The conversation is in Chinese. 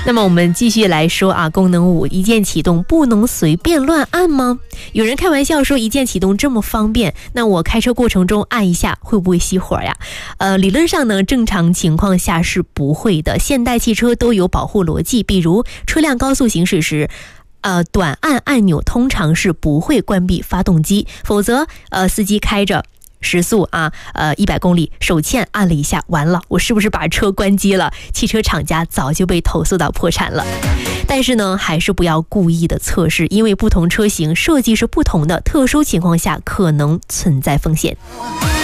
那么我们继续来说啊，功能5，一键启动不能随便乱按吗？有人开玩笑说一键启动这么方便，那我开车过程中按一下会不会熄火呀？理论上呢，正常情况下是不会的。现代汽车都有保护逻辑，比如车辆高速行驶时，短按按钮通常是不会关闭发动机，否则司机开着时速100公里，手欠按了一下，完了，我是不是把车关机了？汽车厂家早就被投诉到破产了。但是呢，还是不要故意的测试，因为不同车型设计是不同的，特殊情况下可能存在风险。